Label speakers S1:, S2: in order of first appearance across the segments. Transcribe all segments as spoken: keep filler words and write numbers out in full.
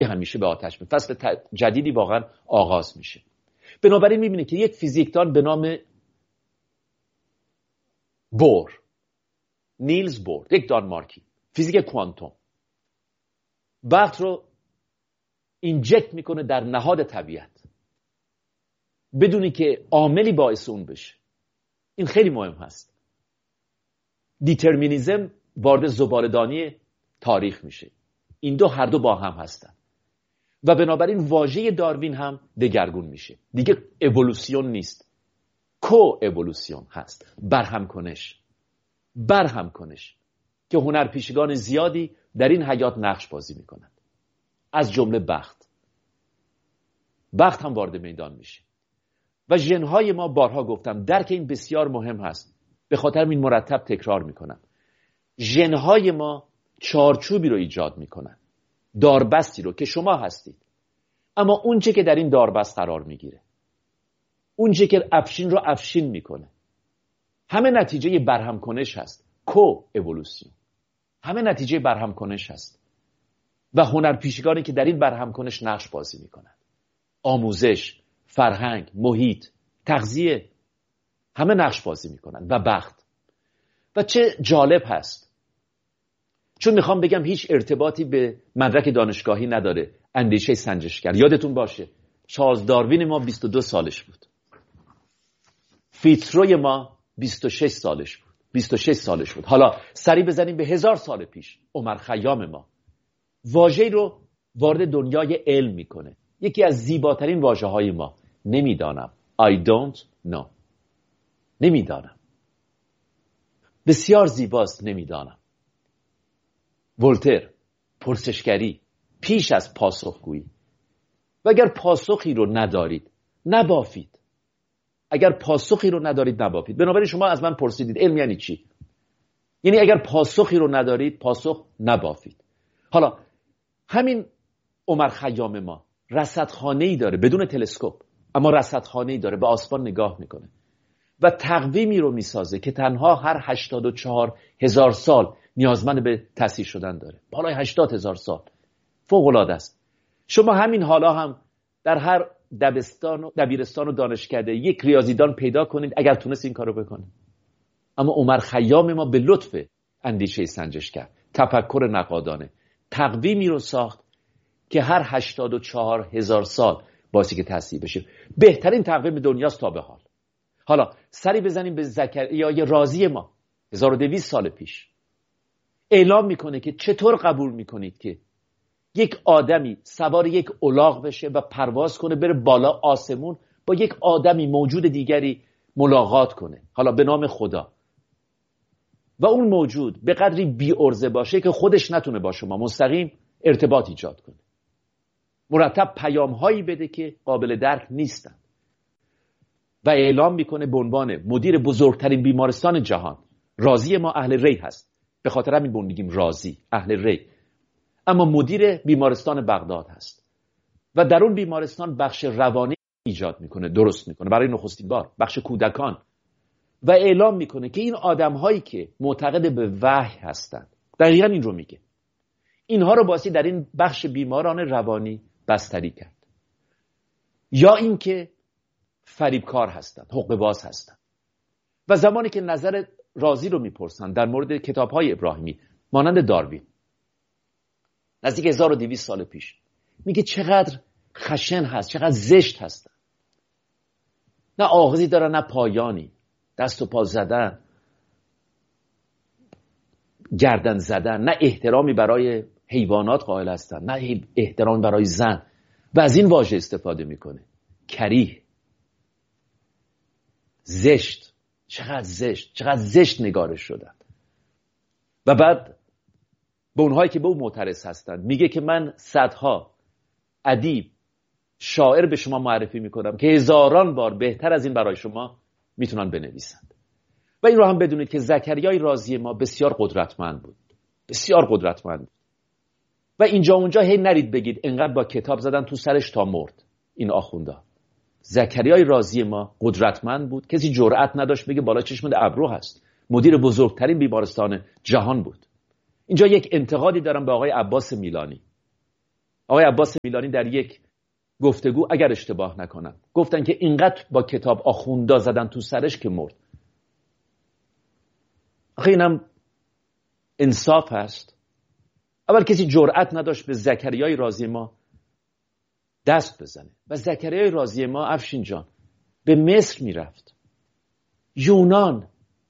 S1: همیشه به آتش میفته. فصل جدیدی واقعا آغاز میشه. بنابراین میبینید که یک فیزیکدان به نام بور، نیلز بور، یک دانمارکی، فیزیک کوانتوم، وقت رو اینجکت میکنه در نهاد طبیعت بدونی که عاملی باعث اون بشه. این خیلی مهم هست. دیترمینیزم وارد زباله‌دانی تاریخ میشه. این دو هر دو با هم هستن و بنابراین واژه داروین هم دگرگون میشه. دیگه اِوولوسیون نیست، کو اِوولوسیون هست. برهم کنش، برهم کنش که هنرپیشگان زیادی در این حیات نقش بازی میکنند، از جمله بخت. بخت هم وارد میدان میشه و ژن‌های ما، بارها گفتم، درک این بسیار مهم هست. به خاطر این مرتب تکرار میکنم. ژن‌های ما چارچوبی رو ایجاد میکنن، داربستی رو که شما هستید. اما اونچه که در این داربست قرار میگیره، اونچه که افشین رو افشین میکنه، همه نتیجه برهم کنش هست. کو اِوولوسیون همه نتیجه برهم کنش هست و هنرپیشگانی که در این برهم کنش نقش بازی میکنن، آموزش، فرهنگ، محیط، تغذیه، همه نقش بازی میکنن و بخت. و چه جالب هست، چون میخوام بگم هیچ ارتباطی به مدرک دانشگاهی نداره اندیشه سنجشگر. یادتون باشه چارلز داروین ما بیست و دو سالش بود، فیتزروی ما بیست و شش سالش بود بیست و شش سالش بود. حالا سری بزنیم به هزار سال پیش، عمر خیام ما واژه‌ای رو وارد دنیای علم میکنه. یکی از زیباترین واژه های ما، نمیدانم. I don't know. نمیدانم. بسیار زیباست نمیدانم. ولتر، پرسشگری پیش از پاسخگویی. و اگر پاسخی رو ندارید نبافید. اگر پاسخی رو ندارید نبافید. بنابراین شما از من پرسیدید علم یعنی چی؟ یعنی اگر پاسخی رو ندارید پاسخ نبافید. حالا همین عمر خیام ما رصدخانه‌ای داره بدون تلسکوپ، اما رصدخانه‌ای داره، به آسمان نگاه میکنه و تقویمی رو میسازه که تنها هر هشتاد و چهار هزار سال نیازمند به تصحیح شدن داره. بالای هشتاد هزار سال. فوق العاده است. شما همین حالا هم در هر دبستان و دبیرستان و دانشکده یک ریاضیدان پیدا کنید اگر تونست این کارو بکنه. اما عمر خیام ما به لطف اندیشه سنجشگر، تفکر نقادانه، تقویمی رو ساخت که هر هشتاد و چهار هزار سال باعثی که تصحیح بشه. بهترین تقویم دنیاست تا به حال. حالا سری بزنیم به زکریای رازی ما هزار و دویست سال پیش. اعلام میکنه که چطور قبول میکنید که یک آدمی سوار یک الاغ بشه و پرواز کنه بره بالا آسمون، با یک آدمی موجود دیگری ملاقات کنه، حالا به نام خدا، و اون موجود به قدری بی ارزه باشه که خودش نتونه با شما مستقیم ارتباط ایجاد کنه، مرتب پیام هایی بده که قابل درک نیستن و اعلام میکنه به عنوان مدیر بزرگترین بیمارستان جهان. رازی ما اهل ری هست، به خاطر همین بون میگیم رازی، اهل ری، اما مدیر بیمارستان بغداد هست و در اون بیمارستان بخش روانی ایجاد میکنه، درست میکنه برای نخستین بار، بخش کودکان، و اعلام میکنه که این آدم هایی که معتقد به وحی هستند، دقیقاً این رو میگه، اینها رو باسی در این بخش بیماران روانی بستری کرد، یا اینکه فریبکار هستند، حقه باز هستند. و زمانی که نظر رازی رو میپرسن در مورد کتاب‌های ابراهیمی مانند داروین نزدیک هزار و دویست سال پیش، میگه چقدر خشن هست، چقدر زشت هستن، نه آغازی دارن نه پایانی، دست و پا زدن، گردن زدن، نه احترامی برای حیوانات قائل هستن، نه احترامی برای زن، و از این واژه استفاده میکنه، کریه، زشت، چقدر زشت، چقدر زشت نگارش شدن. و بعد به اونهایی که به اون معترض هستن میگه که من صدها ادیب، شاعر به شما معرفی میکنم که هزاران بار بهتر از این برای شما میتونن بنویسند. و این رو هم بدونید که زکریای رازی ما بسیار قدرتمند بود، بسیار قدرتمند بود. و اینجا اونجا هی نرید بگید انقدر با کتاب زدن تو سرش تا مرد این آخوندا. زکریای رازی ما قدرتمند بود، کسی جرئت نداشت بگه بالا چشم ابرو هست، مدیر بزرگترین بیمارستان جهان بود. اینجا یک انتقادی دارم به آقای عباس میلانی. آقای عباس میلانی در یک گفتگو اگر اشتباه نکنم گفتن که اینقدر با کتاب آخوندا زدن تو سرش که مرد. آخه اینم انصاف هست. اول کسی جرأت نداشت به زکریای رازی ما دست بزنه و زکریای رازی ما افشین جان به مصر میرفت، یونان،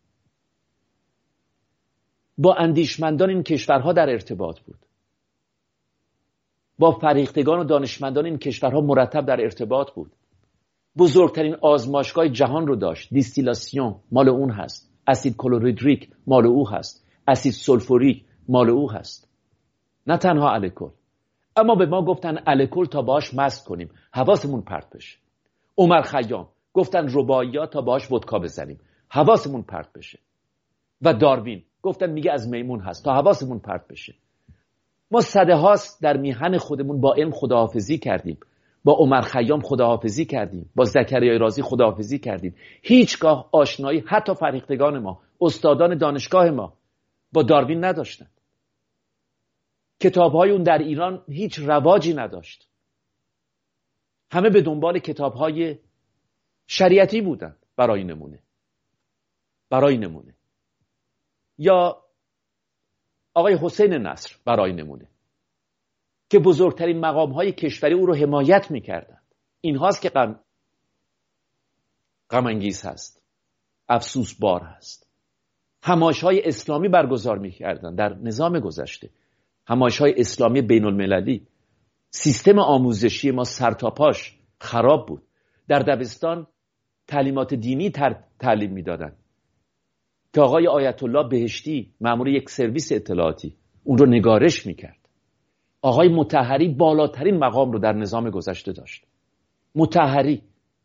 S1: با اندیشمندان این کشورها در ارتباط بود، با فرهیختگان و دانشمندان این کشورها مرتب در ارتباط بود. بزرگترین آزمایشگاه جهان رو داشت. دیستیلاسیون مال اون هست، اسید کلوریدریک مال او هست، اسید سولفوریک مال او هست، نه تنها الکل. اما به ما گفتن الکل تا باش مست کنیم، حواسمون پرت بشه. عمر خیام گفتن رباعیات تا باش ودکا بزنیم، حواسمون پرت بشه. و داروین گفتن میگه از میمون هست، تا حواسمون پرت بشه. ما صده هاست در میهن خودمون با علم خداحافظی کردیم، با عمر خیام خداحافظی کردیم، با زکریای رازی خداحافظی کردیم. هیچگاه آشنایی حتی فرهیختگان ما، استادان دانشگاه ما با داروین نداشتن. کتاب‌های اون در ایران هیچ رواجی نداشت. همه به دنبال کتاب‌های شریعتی بودن. برای نمونه برای نمونه یا آقای حسین نصر برای نمونه که بزرگترین مقام‌های کشوری او رو حمایت می‌کردند. این هاست که غم غم انگیز هست، افسوس بار هست. همایش‌های اسلامی برگزار می‌کردند در نظام گذشته، همایش‌های اسلامی بین‌المللی. سیستم آموزشی ما سرتاپاش خراب بود. در دبستان تعلیمات دینی تر تعلیم می‌دادند که آقای آیت الله بهشتی مأمور یک سرویس اطلاعاتی اون رو نگارش می‌کرد. آقای مطهری بالاترین مقام رو در نظام گذشته داشت. مطهری.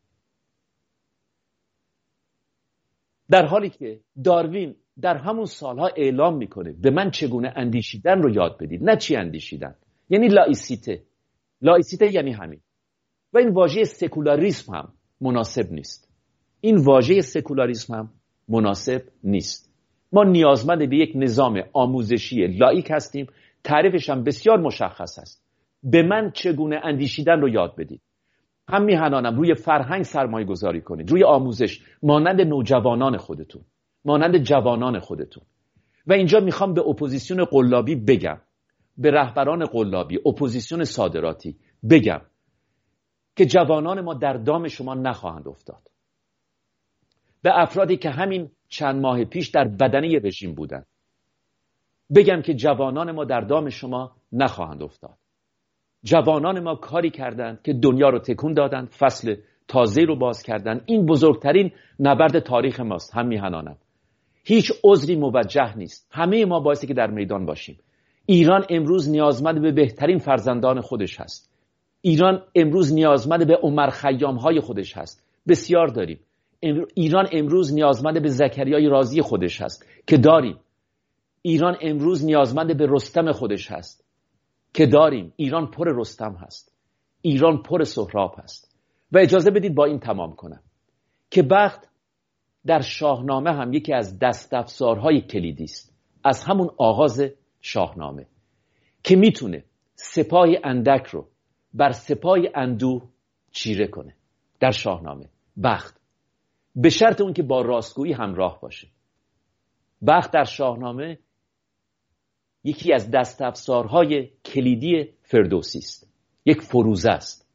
S1: در حالی که داروین در همون سالها اعلام میکنه به من چگونه اندیشیدن رو یاد بدید، نه چی اندیشیدن. یعنی لایسیته. لایسیته یعنی همین. و این واژه سکولاریسم هم مناسب نیست. این واژه سکولاریسم هم مناسب نیست. ما نیازمند به یک نظام آموزشی لایک هستیم. تعریفش هم بسیار مشخص است. به من چگونه اندیشیدن رو یاد بدید. هم میهنانم روی فرهنگ سرمایه گذاری کنید، روی آموزش، مانند نوجوانان خودتون، مانند جوانان خودتون. و اینجا میخوام به اپوزیسیون قلابی بگم، به رهبران قلابی، اپوزیسیون صادراتی بگم که جوانان ما در دام شما نخواهند افتاد. به افرادی که همین چند ماه پیش در بدنه رژیم بودن بگم که جوانان ما در دام شما نخواهند افتاد. جوانان ما کاری کردند که دنیا رو تکون دادند، فصل تازه رو باز کردند. این بزرگترین نبرد تاریخ ماست. هم میهنانم هیچ عذری موجه نیست. همه ما بایستی که در میدان باشیم. ایران امروز نیازمند به بهترین فرزندان خودش هست. ایران امروز نیازمند به عمر خیام های خودش هست. بسیار داریم. ایران امروز نیازمند به زکریای رازی خودش هست که داریم. ایران امروز نیازمند به رستم خودش هست که داریم. ایران پر رستم هست. ایران پر سهراب هست. و اجازه بدید با این تمام کنم که بخت در شاهنامه هم یکی از دستافزارهای کلیدی است. از همون آغاز شاهنامه که میتونه سپاهی اندک رو بر سپاهی اندوه چیره کنه. در شاهنامه بخت، به شرط اون که با راستگویی همراه باشه. بخت در شاهنامه یکی از دستافزارهای کلیدی فردوسی است. یک فروزه است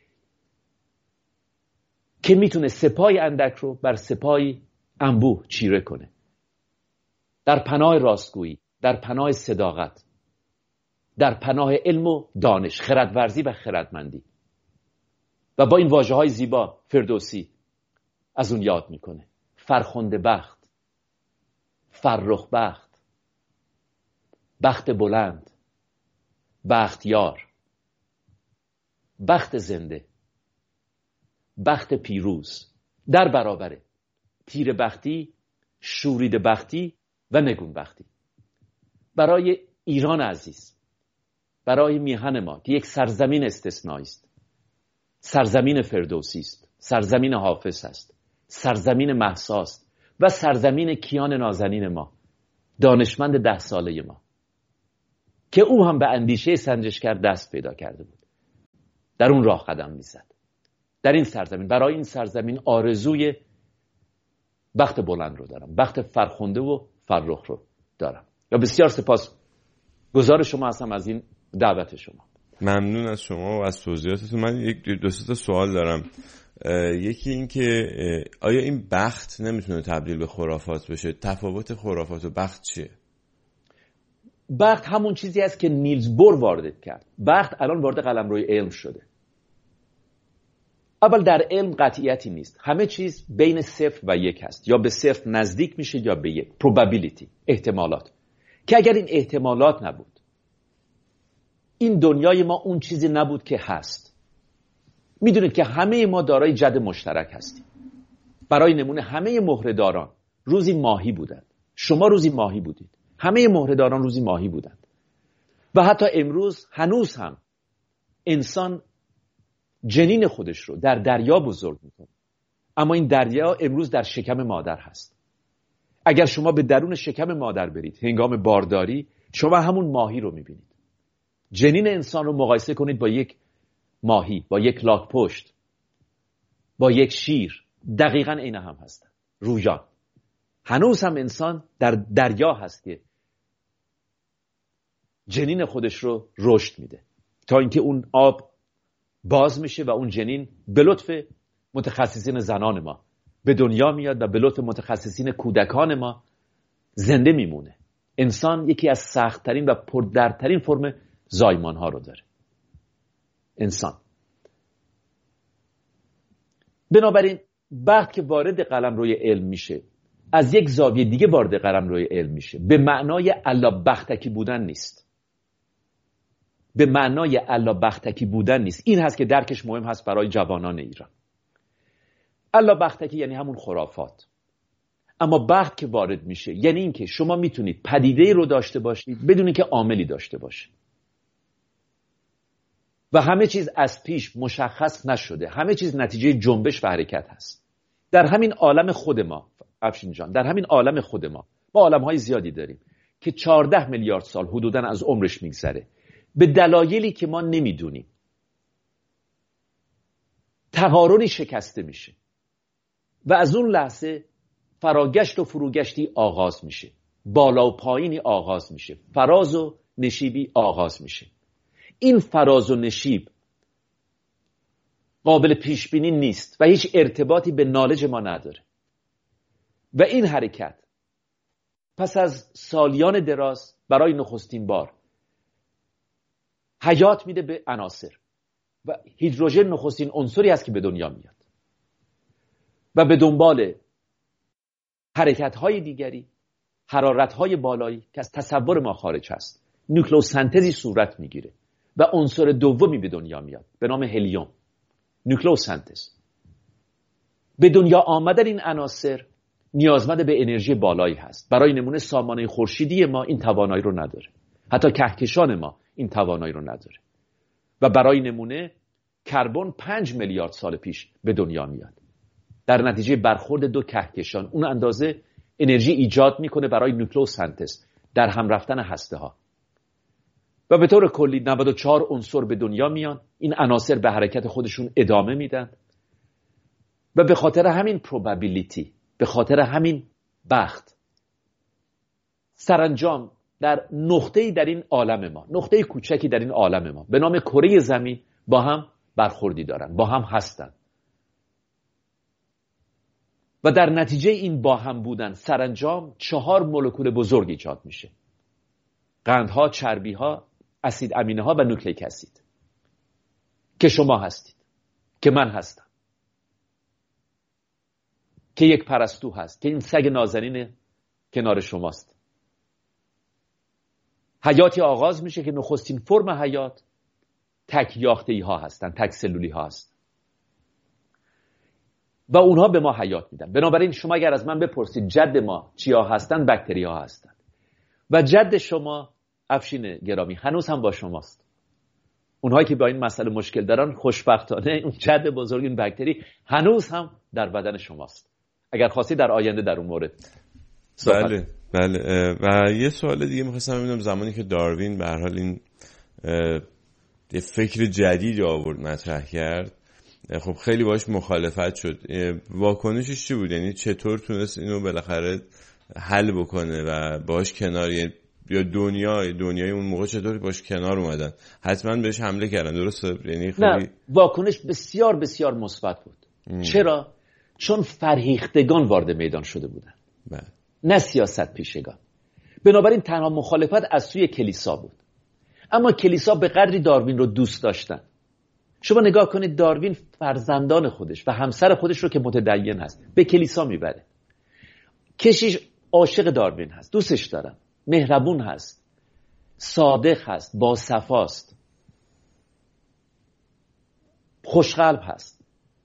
S1: که میتونه سپاهی اندک رو بر سپاهی انبوه چیره کنه. در پناه راستگویی، در پناه صداقت، در پناه علم و دانش، خردورزی و خردمندی. و با این واژه‌های زیبا فردوسی از اون یاد میکنه. فرخنده بخت، فرخ بخت، بخت بلند، بختیار، بخت زنده، بخت پیروز. در برابر تیر بختی، شورید بختی و نگون بختی. برای ایران عزیز، برای میهن ما که یک سرزمین استثنایی است، سرزمین فردوسی است، سرزمین حافظ است، سرزمین مهسا است و سرزمین کیان نازنین ما، دانشمند ده ساله ما. که او هم به اندیشه سنجشگر دست پیدا کرده بود. در اون راه قدم میزد. در این سرزمین، برای این سرزمین آرزوی بخت بلند رو دارم، بخت فرخنده و فرخ رو دارم. و بسیار سپاس گزار شما هستم از این دعوت شما.
S2: ممنون از شما و از توضیحاتتون. من یک دو سه تا سوال دارم. یکی این که آیا این بخت نمیتونه تبدیل به خرافات بشه؟ تفاوت خرافات و بخت چیه؟
S1: بخت همون چیزی است که نیلز بور وارد کرد. بخت الان وارد قلمروی علم شده. اول در علم قطعیتی نیست. همه چیز بین صفر و یک هست. یا به صفر نزدیک میشه یا به یک. probability، احتمالات. که اگر این احتمالات نبود، این دنیای ما اون چیزی نبود که هست. میدونید که همه ما دارای جد مشترک هستیم. برای نمونه همه مهره‌داران روزی ماهی بودند. شما روزی ماهی بودید. همه مهره‌داران روزی ماهی بودند. و حتی امروز هنوز هم انسان جنین خودش رو در دریا بزرگ میکنه. اما این دریا امروز در شکم مادر هست. اگر شما به درون شکم مادر برید هنگام بارداری، شما همون ماهی رو میبینید. جنین انسان رو مقایسه کنید با یک ماهی، با یک لاک‌پشت، با یک شیر، دقیقاً عین هم هستن. رویان. هنوز هم انسان در دریا هست که جنین خودش رو رشد میده تا اینکه اون آب باز میشه و اون جنین به لطف متخصصین زنان ما به دنیا میاد و به لطف متخصصین کودکان ما زنده میمونه. انسان یکی از سخت‌ترین و پردردترین فرم زایمان ها رو داره. انسان. بنابراین بخت که وارد قلمروی علم میشه، از یک زاویه دیگه وارد قلمروی علم میشه. به معنای الله بختکی بودن نیست. به معنای الله بختکی بودن نیست. این هست که درکش مهم هست برای جوانان ایران. الله بختکی یعنی همون خرافات. اما بخت که وارد میشه یعنی این که شما میتونید پدیده رو داشته باشید بدون اینکه عاملی داشته باشه. و همه چیز از پیش مشخص نشده. همه چیز نتیجه جنبش و حرکت هست. در همین عالم خود ما، افشین جان، در همین عالم خود ما، ما عالم‌های زیادی داریم که چهارده میلیارد سال حدوداً از عمرش میگذره. به دلایلی که ما نمیدونیم تقارنی شکسته میشه و از اون لحظه فراگشت و فروگشتی آغاز میشه. بالا و پایینی آغاز میشه. فراز و نشیبی آغاز میشه. این فراز و نشیب قابل پیش بینی نیست و هیچ ارتباطی به نالج ما نداره. و این حرکت پس از سالیان دراز برای نخستین بار حیات میده به عناصر و هیدروژن نخستین عنصری است که به دنیا میاد و به دنبال حرکت‌های دیگری، حرارت‌های بالایی که از تصور ما خارج هست، نوکلئوسنتزی صورت میگیره و عنصر دومی به دنیا میاد به نام هلیوم. نوکلئوسنتز. به دنیا آمدن این عناصر نیازمند به انرژی بالایی هست. برای نمونه سامانه خورشیدی ما این توانایی رو نداره. حتی کهکشان ما این توانایی رو نداره. و برای نمونه کربن پنج میلیارد سال پیش به دنیا میاد. در نتیجه برخورد دو کهکشان اون اندازه انرژی ایجاد میکنه برای نوکلئوسنتز در هم رفتن هسته ها. و به طور کلی نود و چهار عنصر به دنیا میان. این عناصر به حرکت خودشون ادامه میدن. و به خاطر همین probability، به خاطر همین بخت، سرانجام در نقطه‌ای در این عالم ما، نقطه کوچکی در این عالم ما به نام کره زمین با هم برخوردی دارن، با هم هستن. و در نتیجه این با هم بودن سرانجام چهار مولکول بزرگ ایجاد میشه. قندها، چربیها، اسید امینه ها و نوکلیک اسید که شما هستید، که من هستم، که یک پرستو هست، که این سگ نازنین کنار شماست. حیاتی آغاز میشه که نخستین فرم حیات تک یافته‌ای ها هستن، تک سلولی ها هستن و اونها به ما حیات میدن. بنابراین شما اگر از من بپرسید جد ما چیا هستن، باکتری ها هستن و جد شما افشین گرامی هنوز هم با شماست. اونهایی که با این مسئله مشکل دارن خوشبختانه اون جد بزرگ این باکتری هنوز هم در بدن شماست. اگر خواستی در آینده در اون مورد
S2: بله بله. و یه سوال دیگه می‌خواستم ببینم، زمانی که داروین به هر حال این یه فکر جدید آورد مطرح کرد، خب خیلی باش مخالفت شد، واکنشش چی بود؟ یعنی چطور تونست اینو بالاخره حل بکنه و باش کنار، یا دنیا دنیای اون موقع چطور باش کنار اومدن؟ حتما بهش حمله کردن، درسته؟ یعنی خیلی
S1: نه، واکنش بسیار بسیار مثبت بود. ام. چرا؟ چون فرهیختگان وارد میدان شده بودن،
S2: بله،
S1: نه سیاست پیشگان. بنابراین تنها مخالفت از سوی کلیسا بود. اما کلیسا به قدری داروین رو دوست داشتن. شما نگاه کنید، داروین فرزندان خودش و همسر خودش رو که متدین هست به کلیسا میبره. کشیش عاشق داروین هست، دوستش دارن، مهربون هست، صادق هست، با صفاست، خوشقلب هست.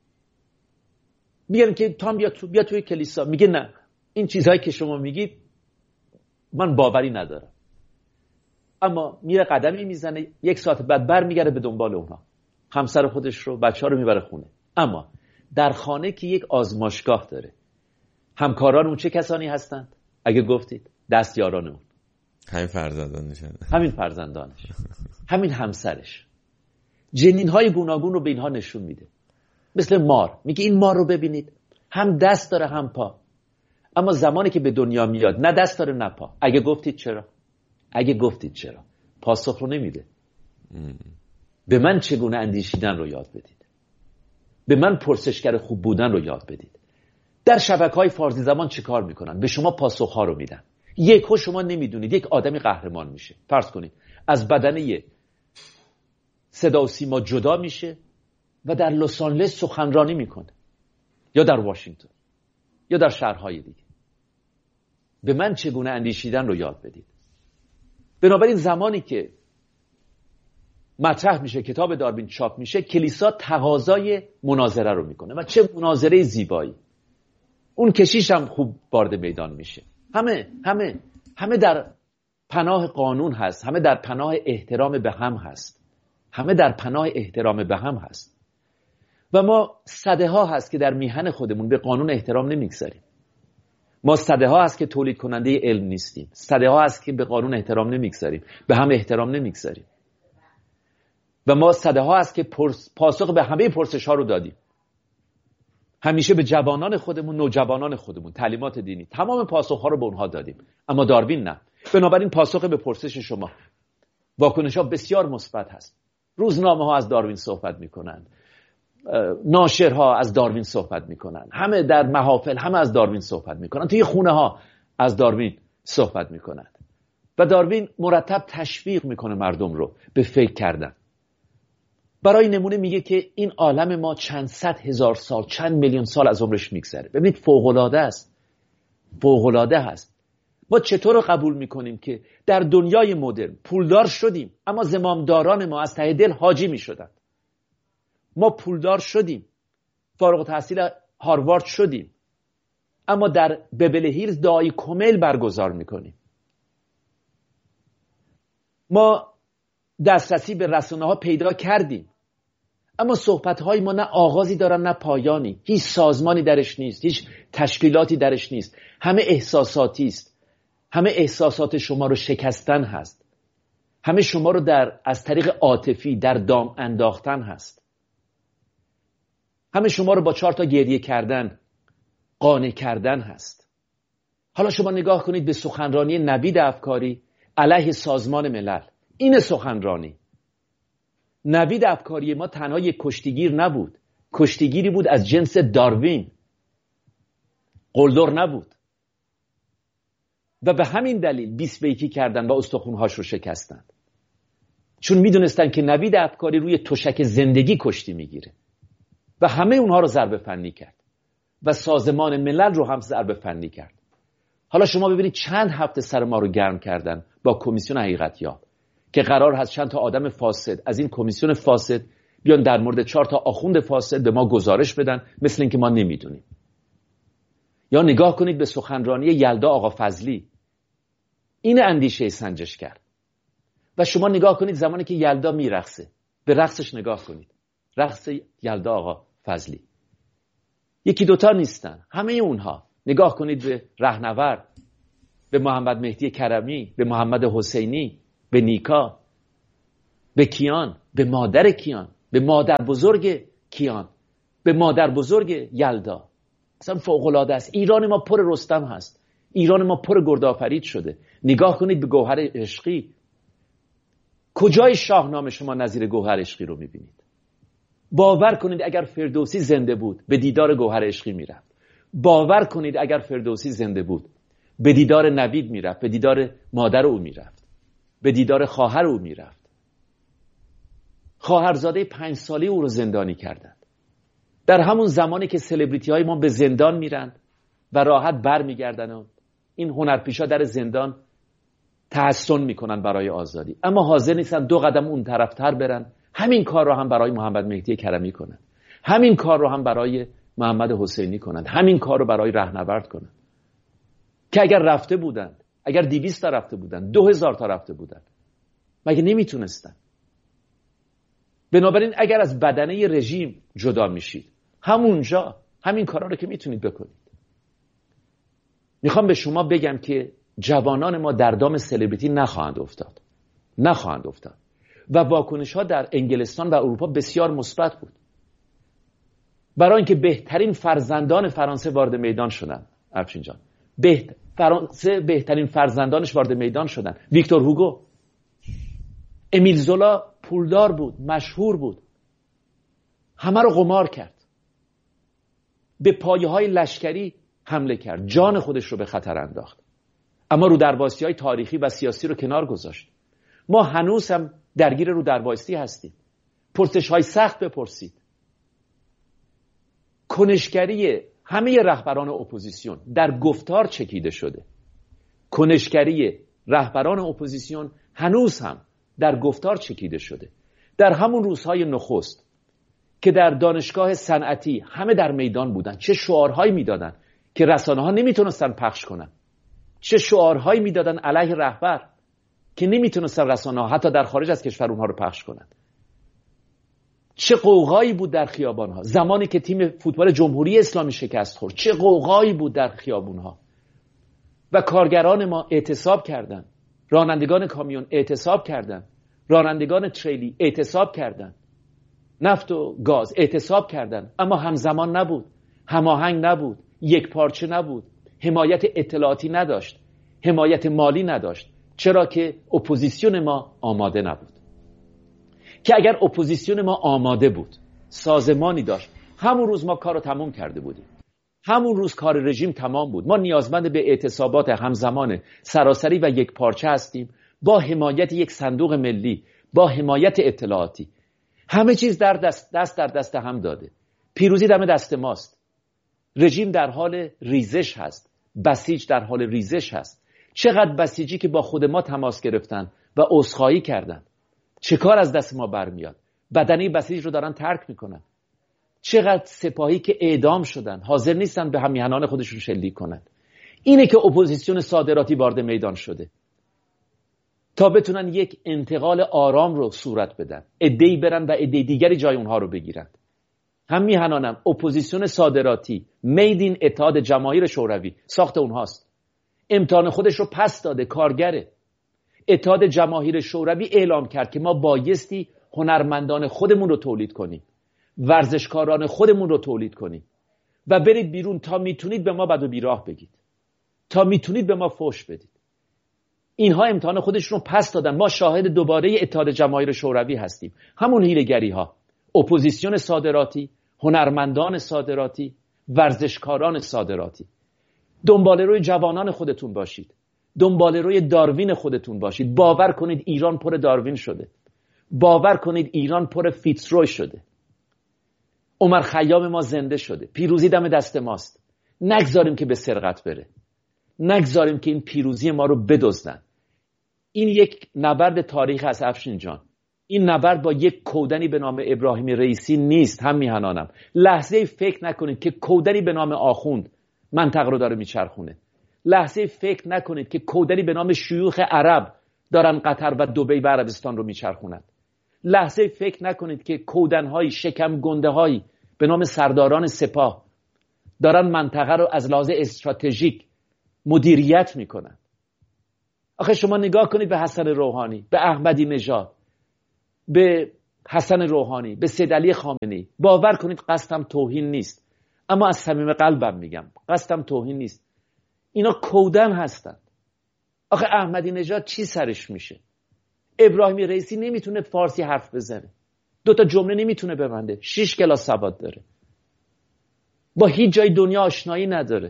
S1: میگن که تو هم بیا, تو بیا توی کلیسا. میگه نه، این چیزهایی که شما میگید من باوری ندارم. اما میره قدمی میزنه، یک ساعت بعد بر میگره به دنبال اونها، همسر خودش رو، بچه ها رو میبره خونه. اما در خانه که یک آزمایشگاه داره، همکاران اون چه کسانی هستند؟ اگه گفتید دستیاران اون،
S2: همین فرزندانش
S1: همین فرزندانش همین همسرش. جنین های گوناگون رو به اینها نشون میده، مثل مار. میگه این مار رو ببینید، هم دست داره هم پا، اما زمانی که به دنیا میاد نه دست داره نه پا. اگه گفتید چرا؟ اگه گفتید چرا؟ پاسخ رو نمیده. ام. به من چگونه اندیشیدن رو یاد بدید، به من پرسشگر خوب بودن رو یاد بدید. در شبکه‌های فارسی زبان چه کار میکنن؟ به شما پاسخ‌ها رو میدن. یکو شما نمیدونید یک آدمی قهرمان میشه، فرض کنید از بدنه صدا و سیما جدا میشه و در لس آنجلس سخنرانی میکنه، یا در واشنگتن، یا در شهرهای دیگه. به من چگونه اندیشیدن رو یاد بدید. بنابراین زمانی که مطرح میشه، کتاب داروین چاپ میشه، کلیسا تقاضای مناظره رو میکنه و چه مناظره زیبایی. اون کشیش هم خوب وارد میدان میشه. همه همه همه در پناه قانون هست، همه در پناه احترام به هم هست، همه در پناه احترام به هم هست. و ما صده ها هست که در میهن خودمون به قانون احترام نمیگذاریم. ما صده ها هست که تولید کننده علم نیستیم، صده ها هست که به قانون احترام نمیگذاریم، به هم احترام نمیگذاریم. و ما صده ها هست که پاسخ به همه پرسش ها رو دادیم. همیشه به جوانان خودمون، نوجوانان خودمون تعلیمات دینی، تمام پاسخ ها رو به اونها دادیم. اما داروین نه. بنابراین پاسخ به پرسش شما، واکنش ها بسیار مثبت هست. روزنامه ها از داروین صحبت میکنن، ناشرها از داروین صحبت میکنن، همه در محافل همه از داروین صحبت میکنن، توی خونه ها از داروین صحبت میکنن. و داروین مرتب تشویق میکنه مردم رو به فکر کردن. برای نمونه میگه که این عالم ما چند صد هزار سال، چند میلیون سال از عمرش میگذره. ببینید فوق‌العاده است، فوق‌العاده هست. ما چطور رو قبول میکنیم که در دنیای مدرن پولدار شدیم، اما زمامداران ما از ته دل حاجی میشدن. ما پولدار شدیم، فارغ التحصیل هاروارد شدیم، اما در ببل هیلز دعای کمیل برگزار میکنیم. ما دسترسی به رسانه ها پیدا کردیم، اما صحبت های ما نه آغازی دارن نه پایانی. هیچ سازمانی درش نیست، هیچ تشکیلاتی درش نیست. همه احساساتی است. همه احساسات شما رو شکستن هست. همه شما رو در از طریق عاطفی در دام انداختن هست. همه شما رو با چهار تا گریه کردن قانع کردن هست. حالا شما نگاه کنید به سخنرانی نوید افکاری علیه سازمان ملل. این سخنرانی نوید افکاری ما تنها یک کشتیگیر نبود، کشتیگیری بود از جنس داروین، قلدر نبود. و به همین دلیل بیست به یکی کردن و استخونهاش رو شکستند، چون میدونستن که نوید افکاری روی تشک زندگی کشتی میگیره. و همه اونها رو ضربه فنی کرد و سازمان ملل رو هم ضربه فنی کرد. حالا شما ببینید چند هفته سر ما رو گرم کردن با کمیسیون حقیقتیاب که قرار هست چند تا آدم فاسد از این کمیسیون فاسد بیان در مورد چهار تا آخوند فاسد به ما گزارش بدن، مثل اینکه ما نمیدونیم. یا نگاه کنید به سخنرانی یلدا آقا فضلی، این اندیشه سنجش کرد. و شما نگاه کنید زمانی که یلدا میرقصه، به رقصش نگاه کنید، رقص یلدا آقا فضلی. یکی دوتا نیستن، همه اونها. نگاه کنید به رهنورد، به محمد مهدی کرمی، به محمد حسینی، به نیکا، به کیان، به مادر کیان، به مادر بزرگ کیان، به مادر بزرگ یلدا. اصلا فوق‌العاده است. ایران ما پر رستم هست. ایران ما پر گردآفرید شده. نگاه کنید به گوهر عشقی. کجای شاهنامه شما نظیر گوهر عشقی رو میبینید؟ باور کنید اگر فردوسی زنده بود به دیدار گوهر عشقی میرفت. باور کنید اگر فردوسی زنده بود به دیدار نوید میرفت، به دیدار مادر او میرفت، به دیدار خواهر او میرفت. خواهرزاده پنج ساله او رو زندانی کردند. در همون زمانی که سلبریتی های ما به زندان میرن و راحت بر میگردن و این هنرپیشا در زندان تحسن میکنن برای آزادی، اما حاضر نیستن دو قدم اون طرفتر برن. همین کار رو هم برای محمد مهدی کرمی کنن، همین کار رو هم برای محمد حسینی کنند، همین کار رو برای رهنورد کنند که اگر رفته بودند، اگر دویست تا رفته بودند، دو هزار تا رفته بودند، مگه نمیتونستن؟ بنابراین اگر از بدنه رژیم جدا میشید، همونجا همین کارا رو که میتونید بکنید. میخوام به شما بگم که جوانان ما در دام سلبریتی نخواهند افتاد، نخواهند افتاد و واکنش ها در انگلستان و اروپا بسیار مثبت بود. برای اینکه بهترین فرزندان فرانسه وارد میدان شدن، افشین جان، بهت... فرانسه بهترین فرزندانش وارد میدان شدن. ویکتور هوگو، امیل زولا پولدار بود، مشهور بود، همه رو قمار کرد، به پایه های لشکری حمله کرد، جان خودش رو به خطر انداخت، اما رو درباستی های تاریخی و سیاسی رو کنار گذاشت. ما هنوز هم درگیر رو درباستی هستیم. پرسش های سخت بپرسید. کنشگری همه رهبران اپوزیسیون در گفتار چکیده شده. کنشگری رهبران اپوزیسیون هنوز هم در گفتار چکیده شده. در همون روزهای نخست که در دانشگاه صنعتی همه در میدان بودن، چه شعارهایی میدادن که رسانه ها نمیتونستن پخش کنن، چه شعارهایی میدادن علیه رهبر که نمیتونستن رسانه ها حتی در خارج از کشور اونها رو پخش کنن. چه قوقایی بود در خیابانها زمانی که تیم فوتبال جمهوری اسلامی شکست خورد، چه قوقایی بود در خیابانها و کارگران ما اعتصاب کردند، رانندگان کامیون اعتصاب کردند، رانندگان تریلی اعتصاب کردند، نفت و گاز اعتصاب کردند، اما همزمان نبود، هماهنگ نبود، یک پارچه نبود، حمایت اطلاعاتی نداشت، حمایت مالی نداشت. چرا که اپوزیسیون ما آماده نبود. که اگر اپوزیسیون ما آماده بود، سازمانی داشت، همون روز ما کار رو تمام کرده بودیم. همون روز کار رژیم تمام بود. ما نیازمند به اعتصابات همزمان سراسری و یک پارچه هستیم، با حمایت یک صندوق ملی، با حمایت اطلاعاتی. همه چیز در دست دست در دست هم داده. پیروزی دم دست ماست. رژیم در حال ریزش هست، بسیج در حال ریزش هست. چقدر بسیجی که با خود ما تماس گرفتن و عذرخواهی کردن، چه کار از دست ما برمیاد؟ بدنه بسیج رو دارن ترک میکنن. چقدر سپاهی که اعدام شدن، حاضر نیستن به همیهنان خودشون شلیک کنن. اینه که اپوزیسیون صادراتی وارد میدان شده تا بتونن یک انتقال آرام رو صورت بدن، عده‌ای برن و عده دیگری جای اونها رو بگیرن. همیهنانم اپوزیسیون صادراتی میدین اتحاد جماهیر شوروی ساخت اونهاست. امتحان خودش رو پس داده، کارگره. اتحاد جماهیر شوروی اعلام کرد که ما بایستی هنرمندان خودمون رو تولید کنیم، ورزشکاران خودمون رو تولید کنیم و برید بیرون تا میتونید به ما بد و بیراه بگید، تا میتونید به ما فحش بدید. اینها امتحان خودشون رو پس دادن. ما شاهد دوباره اتحاد جماهیر شوروی هستیم. همون هیله‌گری ها، اپوزیسیون صادراتی، هنرمندان صادراتی، ورزشکاران صادراتی. دنباله روی جوانان خودتون باشید، دنباله روی داروین خودتون باشید. باور کنید ایران پر داروین شده، باور کنید ایران پر فیتزروی شده. عمر خیام ما زنده شده، پیروزی دم دست ماست. نگذاریم که به سرقت بره، نگذاریم که این پیروزی ما رو بدزدن. این یک نبرد تاریخ است افشین جان. این نبرد با یک کودنی به نام ابراهیم رئیسی نیست. هم میهنانم لحظه فکر نکنید که کودنی به نام آخوند منطقه رو داره میچرخونه. لحظه فکر نکنید که کودنی به نام شیوخ عرب دارن قطر و دبی و عربستان رو میچرخونند. لحظه فکر نکنید که کودنهایی، شکم گنده هایی به نام سرداران سپاه دارن منطقه رو از لحاظ استراتژیک مدیریت میکنن. آخه شما نگاه کنید به حسن روحانی، به احمدی نژاد، به حسن روحانی، به سید علی خامنه‌ای. باور کنید قصدم توهین نیست، اما از صمیم قلبم میگم قصدم توهین نیست. اینا کودن هستند. آخه احمدی نژاد چی سرش میشه؟ ابراهیمی رئیسی نمیتونه فارسی حرف بزنه، دو تا جمله نمیتونه ببنده، شش کلاس سواد داره، با هیچ جای دنیا آشنایی نداره.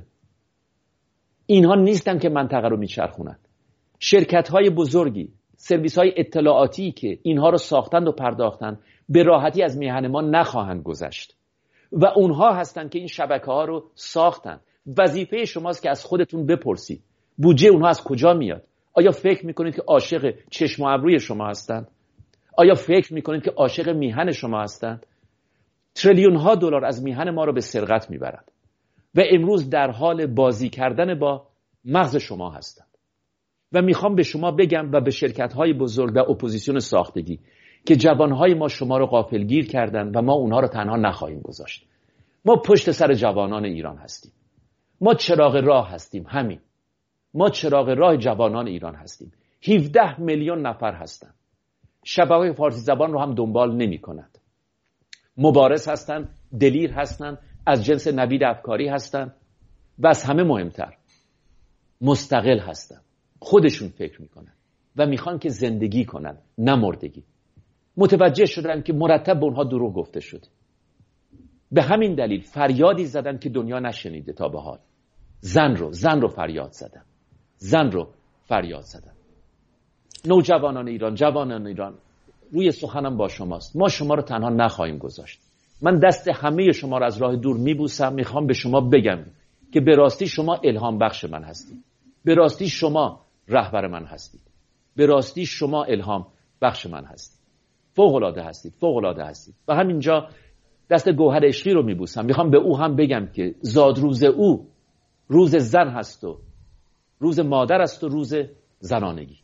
S1: اینها نیستن که منطقه رو میچرخونن. شرکت های بزرگی، سرویس های اطلاعاتی که اینها رو ساختند و پرداختند به راحتی از میهن ما نخواهند گذشت و اونها هستن که این شبکه ها رو ساختن. وظیفه شماست که از خودتون بپرسید بودجه اونها از کجا میاد. آیا فکر میکنید که عاشق چشم و ابروی شما هستند؟ آیا فکر میکنید که عاشق میهن شما هستند؟ تریلیون ها دلار از میهن ما رو به سرقت میبرند و امروز در حال بازی کردن با مغز شما هستند. و میخوام به شما بگم و به شرکت های بزرگ و اپوزیسیون ساختگی که جوانهای ما شما رو غافلگیر کردن و ما اونها رو تنها نخواهیم گذاشت. ما پشت سر جوانان ایران هستیم. ما چراغ راه هستیم. همین ما چراغ راه جوانان ایران هستیم. هفده میلیون نفر هستند. شبکه‌های فارسی زبان رو هم دنبال نمی کنند. مبارز هستند، دلیر هستند، از جنس نوید افکاری هستند و از همه مهمتر مستقل هستند. خودشون فکر میکنن و میخوان که زندگی کنن، نه مردگی. متوجه شدن که مرتب به اونها دروغ گفته شده. به همین دلیل فریادی زدن که دنیا نشنیده تا به حال. زن رو زن رو فریاد زدن. زن رو فریاد زدن. نوجوانان ایران، جوانان ایران، روی سخنم با شماست. ما شما رو تنها نخواهیم گذاشت. من دست همه شما رو از راه دور میبوسم. میخوام به شما بگم که به راستی شما الهام بخش من هستید. به راستی شما رهبر من هستید. به راستی شما الهام بخش من هستید. فوق العاده هستید. فوق العاده هستید. و همینجا دست گوهر عشقی رو میبوسم. میخوام به او هم بگم که زاد روز او روز زن هست و روز مادر است و روز زنانگی.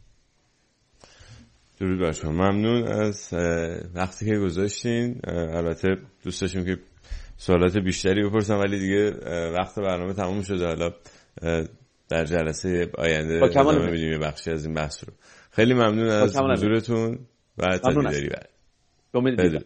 S2: درود بر شما. ممنون از وقتی که گذاشتین. البته دوست داشتیم که سوالات بیشتری بپرسم ولی دیگه وقت برنامه تموم شده. حالا در جلسه آینده ادامه میدیم یه بخشی از این بحث رو. خیلی ممنون از حضورتون و تا دیداری بعد.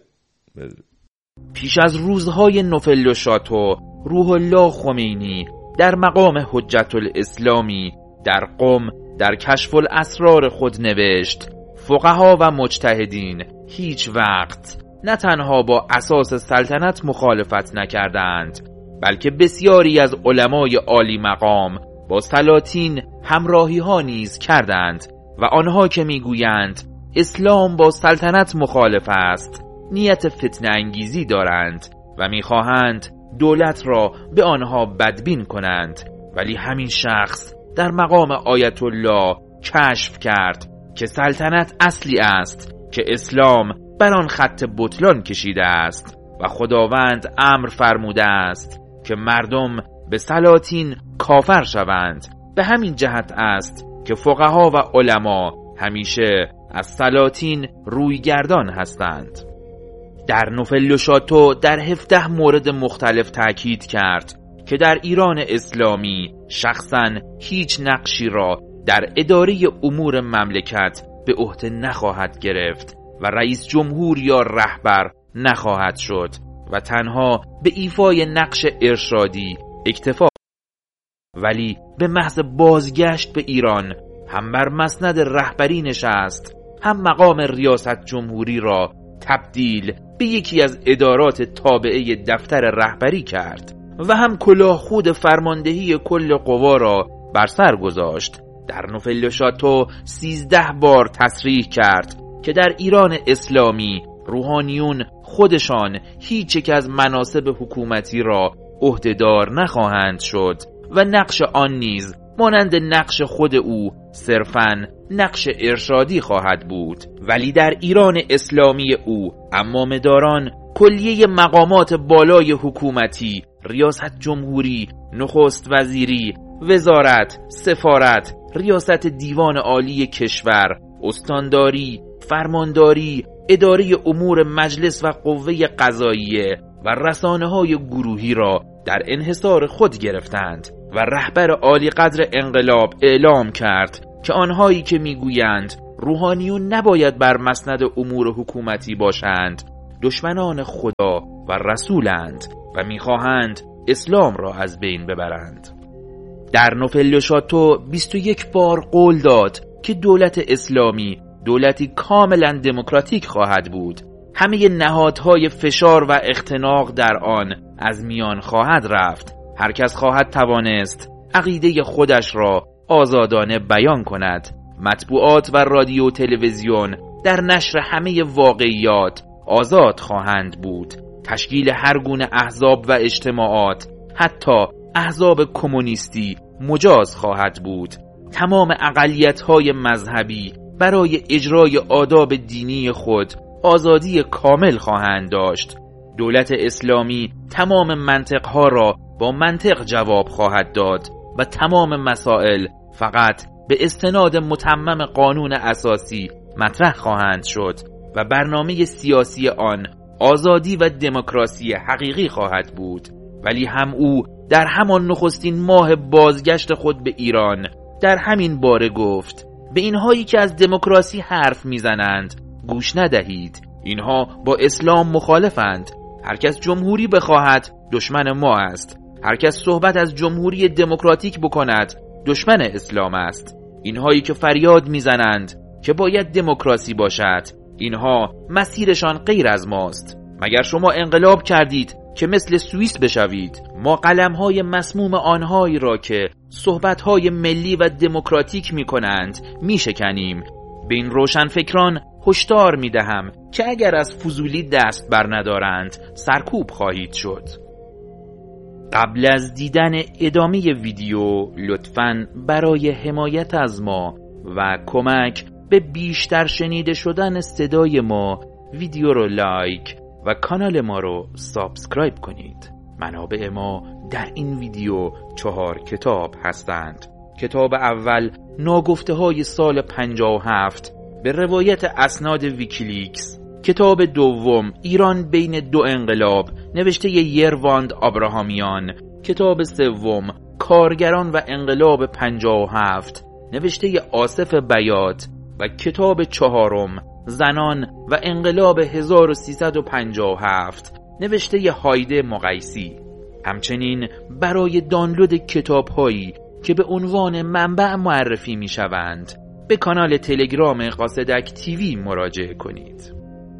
S3: پیش از روزهای نوفل و شاتو، روح الله خمینی در مقام حجت الاسلامی در قم در کشف الاسرار خود نوشت: فقها و مجتهدین هیچ وقت نه تنها با اساس سلطنت مخالفت نکردند، بلکه بسیاری از علمای عالی مقام با سلاطین همراهی ها نیز کردند و آنها که میگویند اسلام با سلطنت مخالف است نیت فتنه انگیزی دارند و میخواهند دولت را به آنها بدبین کنند، ولی همین شخص در مقام آیت الله کشف کرد که سلطنت اصلی است که اسلام بر آن خط بطلان کشیده است و خداوند امر فرموده است که مردم به سلاطین کافر شوند. به همین جهت است که فقها و علما همیشه از سلاطین رویگردان هستند. در نوفل و شاتو در هفده مورد مختلف تأکید کرد که در ایران اسلامی شخصاً هیچ نقشی را در اداره امور مملکت به عهده نخواهد گرفت و رئیس جمهور یا رهبر نخواهد شد و تنها به ایفای نقش ارشادی اکتفا، ولی به محض بازگشت به ایران هم بر مسند رهبری نشست، هم مقام ریاست جمهوری را تبدیل به یکی از ادارات تابعه دفتر رهبری کرد و هم کلاه خود فرماندهی کل قوا را بر سر گذاشت. در نوفل و شاتو سیزده بار تصریح کرد که در ایران اسلامی روحانیون خودشان هیچ یک از مناصب حکومتی را عهدهدار نخواهند شد و نقش آن نیز مانند نقش خود او صرفاً نقش ارشادی خواهد بود. ولی در ایران اسلامی او عمامه‌داران کلیه مقامات بالای حکومتی، ریاست جمهوری، نخست وزیری، وزارت، سفارت، ریاست دیوان عالی کشور، استانداری، فرمانداری، اداره امور مجلس و قوه قضاییه و رسانه‌های گروهی را در انحصار خود گرفتند و رهبر عالی قدر انقلاب اعلام کرد که آنهایی که میگویند روحانیون نباید بر مسند امور حکومتی باشند دشمنان خدا و رسولند و میخواهند اسلام را از بین ببرند. در نوفل شاتو بیست و یک بار قول داد که دولت اسلامی دولتی کاملا دموکراتیک خواهد بود. همه نهادهای فشار و اختناق در آن از میان خواهد رفت. هر کس خواهد توانست عقیده خودش را آزادانه بیان کند. مطبوعات و رادیو تلویزیون در نشر همه واقعیات آزاد خواهند بود. تشکیل هر گونه احزاب و اجتماعات، حتی احزاب کمونیستی، مجاز خواهد بود. تمام اقلیت‌های مذهبی برای اجرای آداب دینی خود آزادی کامل خواهند داشت. دولت اسلامی تمام منطقها را با منطق جواب خواهد داد و تمام مسائل فقط به استناد متمم قانون اساسی مطرح خواهند شد و برنامه سیاسی آن آزادی و دموکراسی حقیقی خواهد بود. ولی هم او در همان نخستین ماه بازگشت خود به ایران در همین باره گفت به اینهایی که از دموکراسی حرف میزنند گوش ندهید. اینها با اسلام مخالفند. هر کس جمهوری بخواهد دشمن ما است. هر کس صحبت از جمهوری دموکراتیک بکند دشمن اسلام است. اینهایی که فریاد میزنند که باید دموکراسی باشد، اینها مسیرشان غیر از ماست. مگر شما انقلاب کردید که مثل سوئیس بشوید؟ ما قلم‌های مسموم آنهایی را که صحبت‌های ملی و دموکراتیک می‌کنند می‌شکنیم. به این روشنفکران هشدار می‌دهم که اگر از فضولی دست بر ندارند سرکوب خواهید شد. قبل از دیدن ادامه ویدیو لطفاً برای حمایت از ما و کمک به بیشتر شنیده شدن صدای ما ویدیو رو لایک و کانال ما رو سابسکرایب کنید. منابع ما در این ویدیو چهار کتاب هستند. کتاب اول ناگفته های سال پنجاه و هفت به روایت اسناد ویکیلیکس. کتاب دوم ایران بین دو انقلاب نوشته یرواند آبراهامیان. کتاب سوم کارگران و انقلاب پنجاه و هفت نوشته آصف بیات و کتاب چهارم زنان و انقلاب هزار و سیصد و پنجاه و هفت نوشته هایده مقیسی. همچنین برای دانلود کتاب هایی که به عنوان منبع معرفی می شوند به کانال تلگرام قاصدک تیوی مراجعه کنید.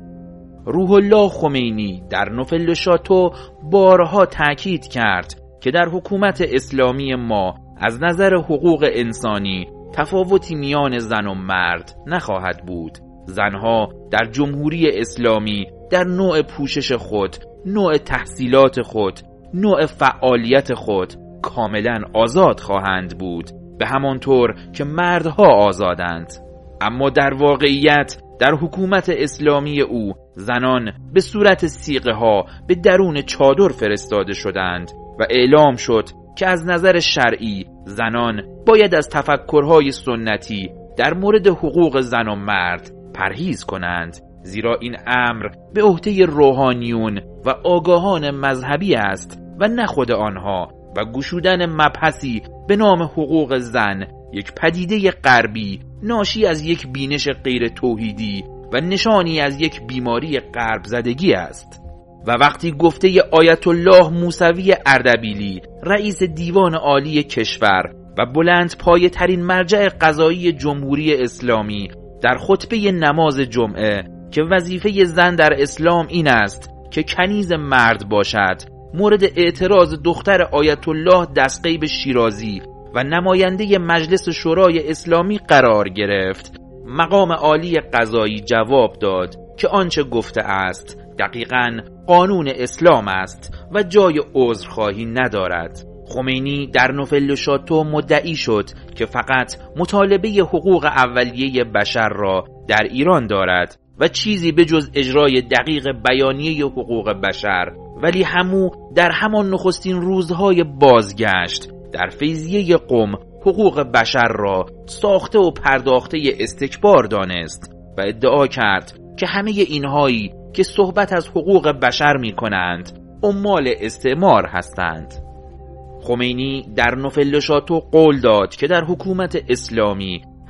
S3: روح الله خمینی در نوفل شاتو بارها تأکید کرد که در حکومت اسلامی ما از نظر حقوق انسانی تفاوتی میان زن و مرد نخواهد بود. زنها در جمهوری اسلامی در نوع پوشش خود، نوع تحصیلات خود، نوع فعالیت خود کاملا آزاد خواهند بود، به همان طور که مردها آزادند. اما در واقعیت در حکومت اسلامی او زنان به صورت صیغه ها به درون چادر فرستاده شدند و اعلام شد که از نظر شرعی زنان باید از تفکرهای سنتی در مورد حقوق زن و مرد پرهیز کنند، زیرا این امر به عهده روحانیون و آگاهان مذهبی است و نه خود آنها، و گشودن مبحثی به نام حقوق زن یک پدیده غربی ناشی از یک بینش غیر توحیدی و نشانی از یک بیماری غرب زدگی است. و وقتی گفته آیت الله موسوی اردبیلی رئیس دیوان عالی کشور و بلند پایه ترین مرجع قضایی جمهوری اسلامی در خطبه نماز جمعه که وظیفه زن در اسلام این است که کنیز مرد باشد، مورد اعتراض دختر آیت الله دستغیب شیرازی و نماینده مجلس شورای اسلامی قرار گرفت، مقام عالی قضایی جواب داد که آنچه گفته است دقیقاً قانون اسلام است و جای عذرخواهی ندارد. خمینی در نوفل شاتو مدعی شد که فقط مطالبه حقوق اولیه بشر را در ایران دارد و چیزی به جز اجرای دقیق بیانیه حقوق بشر، ولی همو در همان نخستین روزهای بازگشت در فیضیه قم حقوق بشر را ساخته و پرداخته استکبار دانست و ادعا کرد که همه اینهایی که صحبت از حقوق بشر می کنند عمال استعمار هستند. خمینی در نوفل شاتو قول داد که در حکومت اسلامی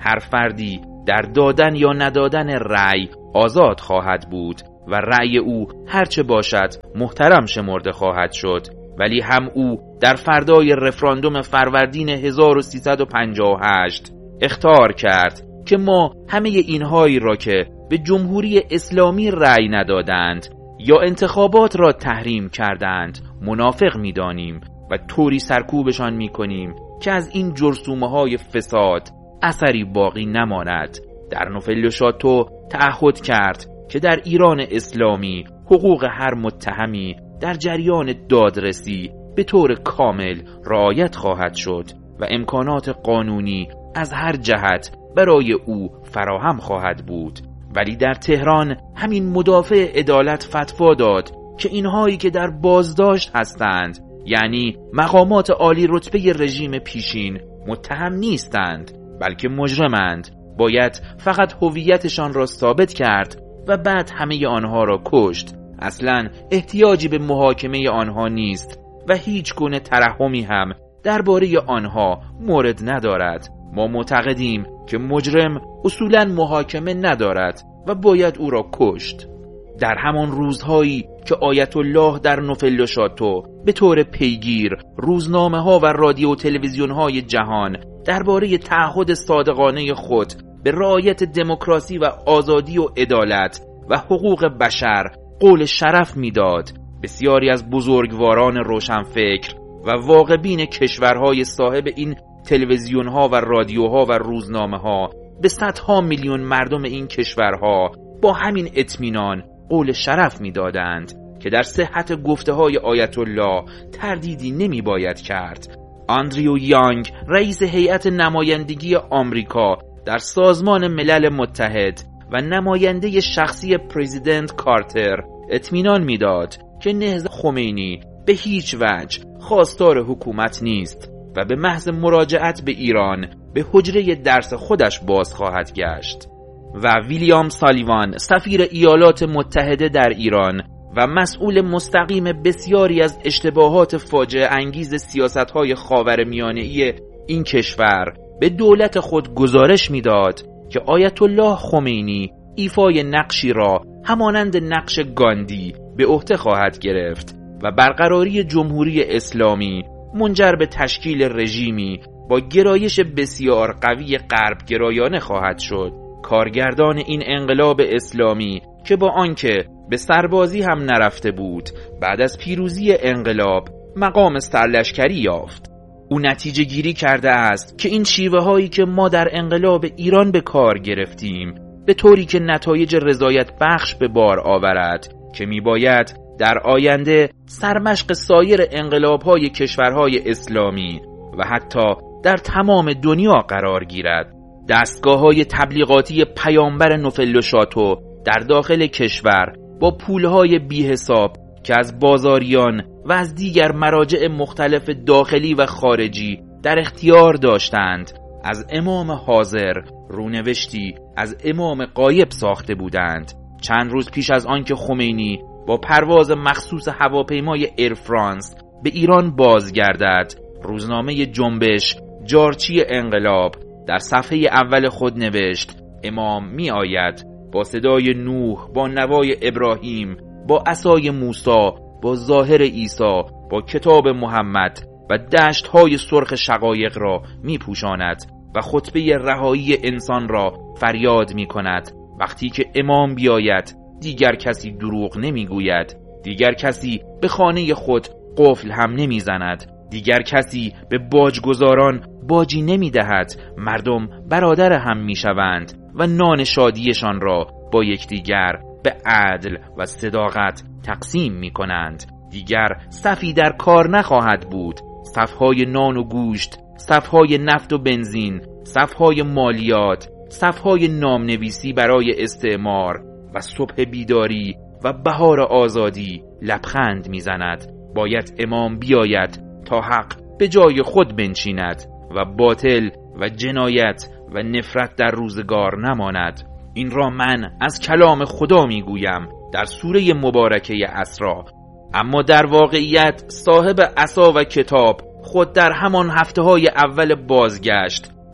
S3: هر فردی در دادن یا ندادن رأی آزاد خواهد بود و رأی او هرچه باشد محترم شمرده خواهد شد، ولی هم او در فردای رفراندوم فروردین هزار و سیصد و پنجاه و هشت اخطار کرد که ما همه اینهایی را که به جمهوری اسلامی رأی ندادند یا انتخابات را تحریم کردند منافق می‌دانیم و طوری سرکوبشان می‌کنیم که از این جرثومه‌های فساد اثری باقی نماند. در نوفل شاتو تعهد کرد که در ایران اسلامی حقوق هر متهمی در جریان دادرسی به طور کامل رعایت خواهد شد و امکانات قانونی از هر جهت برای او فراهم خواهد بود. ولی در تهران همین مدافع عدالت فتوا داد که اینهایی که در بازداشت هستند، یعنی مقامات عالی رتبه رژیم پیشین، متهم نیستند بلکه مجرمند. باید فقط هویتشان را ثابت کرد و بعد همه آنها را کشت. اصلا احتیاجی به محاکمه آنها نیست و هیچ گونه ترحمی هم درباره آنها مورد ندارد. ما معتقدیم که مجرم اصولا محاکمه ندارد و باید او را کشت. در همان روزهایی که آیت الله در نوفل شاتو به طور پیگیر روزنامه ها و رادیو و تلویزیون های جهان درباره تعهد صادقانه خود به رعایت دموکراسی و آزادی و عدالت و حقوق بشر قول شرف میداد، بسیاری از بزرگواران روشنفکر و واقعبین کشورهای صاحب این تلویزیون ها و رادیوها و روزنامه ها به صدها میلیون مردم این کشورها با همین اطمینان قول شرف میدادند که در صحت گفته های آیت الله تردیدی نمی باید کرد. آندریو یانگ، رئیس هیئت نمایندگی آمریکا در سازمان ملل متحد و نماینده شخصی پرزیدنت کارتر، اطمینان میداد که نهضت خمینی به هیچ وجه خواستار حکومت نیست و به محض مراجعت به ایران به حجره درس خودش باز خواهد گشت. و ویلیام سالیوان، سفیر ایالات متحده در ایران و مسئول مستقیم بسیاری از اشتباهات فاجعه انگیز سیاست‌های خاورمیانه‌ای این کشور، به دولت خود گزارش می‌داد که آیت الله خمینی ایفای نقشی را همانند نقش گاندی به عهده خواهد گرفت و برقراری جمهوری اسلامی منجر به تشکیل رژیمی با گرایش بسیار قوی غرب گرایانه خواهد شد. کارگردان این انقلاب اسلامی که با آنکه به سربازی هم نرفته بود، بعد از پیروزی انقلاب مقام سرلشکری یافت. او نتیجه گیری کرده است که این شیوه هایی که ما در انقلاب ایران به کار گرفتیم به طوری که نتایج رضایت بخش به بار آورد که می باید در آینده سرمشق سایر انقلاب های کشورهای اسلامی و حتی در تمام دنیا قرار گیرد. دستگاه های تبلیغاتی پیامبر نوفل شاتو در داخل کشور با پولهای بی حساب که از بازاریان و از دیگر مراجع مختلف داخلی و خارجی در اختیار داشتند، از امام حاضر رونوشتی از امام غایب ساخته بودند. چند روز پیش از آنکه خمینی با پرواز مخصوص هواپیمای ایر فرانس به ایران بازگردد، روزنامه جنبش جارچی انقلاب در صفحه اول خود نوشت: امام می آید با صدای نوح، با نوای ابراهیم، با عصای موسی، با ظاهر عیسی، با کتاب محمد و دشت‌های سرخ شقایق را می پوشاند و خطبه رهایی انسان را فریاد می کند. وقتی که امام بیاید دیگر کسی دروغ نمی گوید، دیگر کسی به خانه خود قفل هم نمی زند، دیگر کسی به باجگزاران باجی نمی دهد. مردم برادر هم می شوند و نان شادیشان را با یکدیگر به عدل و صداقت تقسیم می کنند. دیگر صفی در کار نخواهد بود. صفهای نان و گوشت، صفهای نفت و بنزین، صفهای مالیات، صفهای نامنویسی برای استعمار و صبح بیداری و بهار آزادی لبخند میزند. باید امام بیاید تا حق به جای خود بنشیند و باطل و جنایت و نفرت در روزگار نماند. این را من از کلام خدا میگویم در سوره مبارکه اسراء. اما در واقعیت صاحب عصا و کتاب خود در همان هفته های اول بازگشت به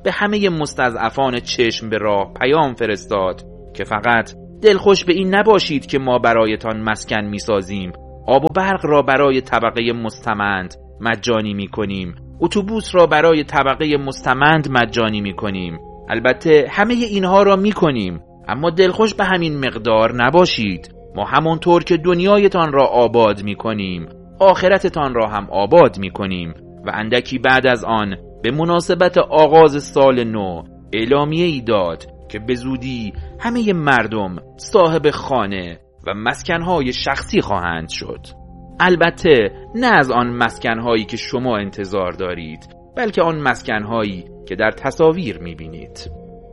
S3: به همه مستضعفان چشم به راه پیام فرستاد که فقط دلخوش به این نباشید که ما برایتان مسکن میسازیم، آب و برق را برای طبقه مستمند مجانی میکنیم، اتوبوس را برای طبقه مستمند مجانی میکنیم. البته همه اینها را میکنیم، اما دلخوش به همین مقدار نباشید. ما همانطور که دنیایتان را آباد میکنیم، آخرتتان را هم آباد میکنیم. و اندکی بعد از آن به مناسبت آغاز سال نو اعلامیه ای داد که به زودی همه مردم صاحب خانه و مسکنهای شخصی خواهند شد. البته نه از آن مسکنهایی که شما انتظار دارید، بلکه آن مسکنهایی که در تصاویر میبینید.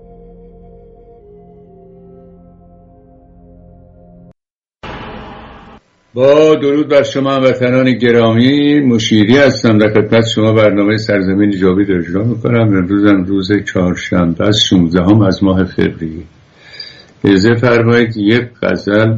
S4: با درود بر شما هموطنان گرامی، مشیری هستم در خدمت شما برنامه سرزمین جاوید رو اجرا میکنم. امروزم روز چهارشنبه است، شانزدهم از ماه فوریه. اجازه فرمایید یک غزل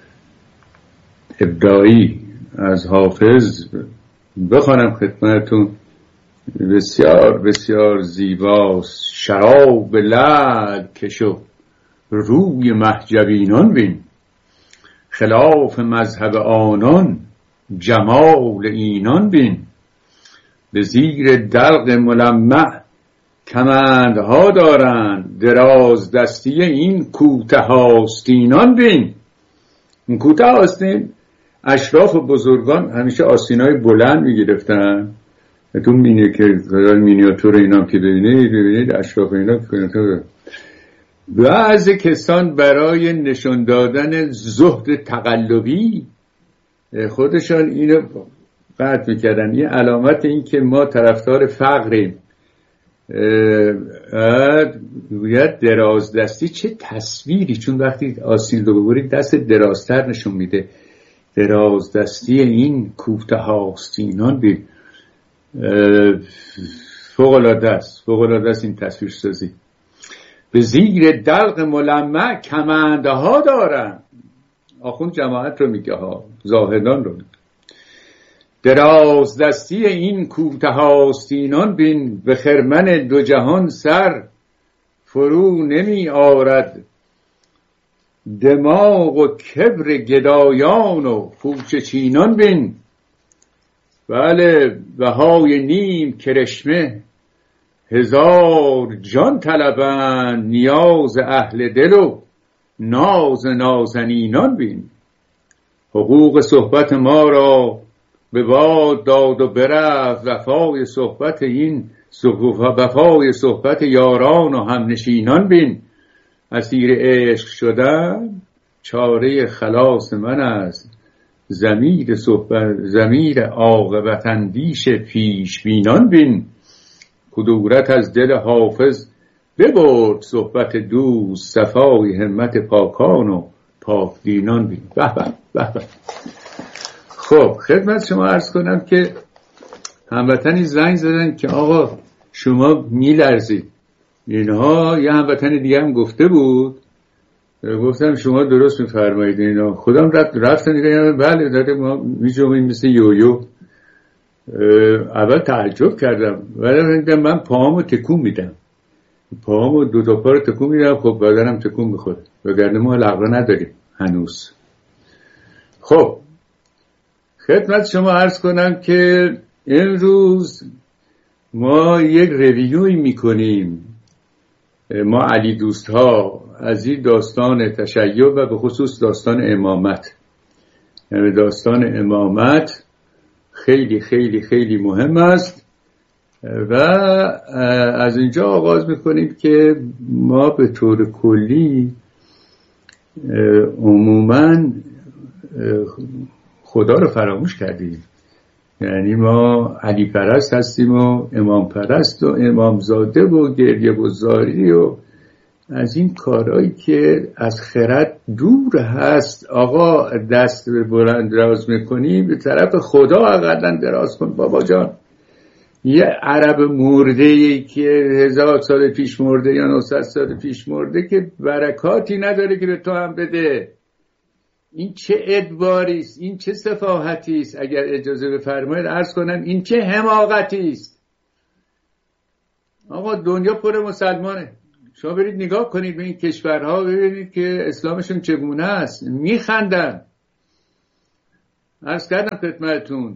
S4: ابداعی از حافظ بخوانم خدمتتون. بسیار بسیار زیباست. شراب لعل کشو روی محجبینان بین، خلاف مذهب آنان جمال اینان بین. به زیر دلق ملمع کمندها دارند، دراز دستی این کوته آستینان بین. این کوته آستین اشراف بزرگان همیشه آستینای بلند میگرفتن. تو مینیه که مینیاتور اینام که ببینید ببینید اشراف اینا که بعض کسان برای نشان دادن زهد تقلبی خودشان اینو قطع میکردن. این علامت این که ما طرفدار فقریم. گوید دراز دستی چه تصویری، چون وقتی آستین رو ببرید دست درازتر نشون میده. دراز دستی این کوته آستینان بی فوق العاده است، فوق العاده است این تصویر سازی. به زیر دلق ملمع کمندها دارن. آخوند جماعت رو میگه ها، زاهدان رو میگه. دراز دستی این کوته آستینان بین، به خرمن دو جهان سر فرو نمی آرد. دماغ و کبر گدایان و خوچه چینان بین. بله بهای نیم کرشمه هزار جان طلبند، نیاز اهل دل و ناز نازنینان بین. حقوق صحبت ما را به باد داد و برفت، وفای صحبت این وفای صحبت یاران و همنشینان بین. اسیر عشق شدن چاره خلاص من است، ضمیر صحبت ضمیر عاقبت اندیش پیش بینان بین. کدورت از دل حافظ ببرد صحبت دوست، صفای همت پاکان و پاک دینان بین. به به به به. خب خدمت شما عرض کنم که هموطنی زنگ زدن که آقا شما میلرزید. اینها یه هموطن دیگه هم گفته بود، گفتم شما درست میفرمایید. اینا خودم رفت رفتن دیگه بله داره ما میجومیم مثل یویو. اول تعجب کردم ولی من پاهامو تکون میدم، پاهامو دو تا پا رو تکون میدم. خب بدنم تکون میخوره، وگرنه ما لغوه نداریم هنوز. خب خدمت شما عرض کنم که امروز ما یک ریویوی میکنیم، ما علی دوست ها، از این داستان تشیع و به خصوص داستان امامت. یعنی داستان امامت خیلی خیلی خیلی مهم است و از اینجا آغاز میکنیم که ما به طور کلی عموماً خدا رو فراموش کردیم. یعنی ما علی پرست هستیم و امام پرست و امام زاده و گریه گذاری و از این کارهایی که از خرد دور هست. آقا دست به بلند دراز میکنی به طرف خدا اقلا دراز کن بابا جان. یه عرب مرده که هزار سال پیش مرده یا نهصد سال پیش مرده که برکاتی نداره که به تو هم بده. این چه ادباری است، این چه سفاهتی است. اگر اجازه بفرمایید عرض کنم این چه حماقتی است. آقا دنیا پر مسلمانه، شما برید نگاه کنید به این کشورها ببینید که اسلامشون چگونه است، میخندن. عرض کردم خدمتتون